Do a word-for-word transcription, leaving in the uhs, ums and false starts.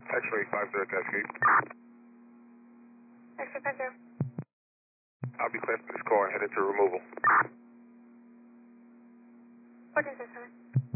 X-ray five zero Cascade. X-ray five zero. I'll be cleared for this car and headed to removal. What is this, sir?